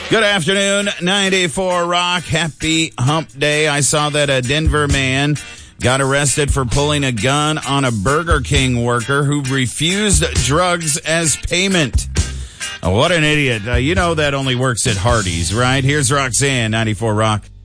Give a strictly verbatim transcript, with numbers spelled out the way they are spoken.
Good afternoon, ninety-four Rock. Happy hump day. I saw that a Denver man got arrested for pulling a gun on a Burger King worker who refused drugs as payment. Oh, what an idiot. Uh, you know that only works at Hardee's, right? Here's Roxanne, ninety-four Rock.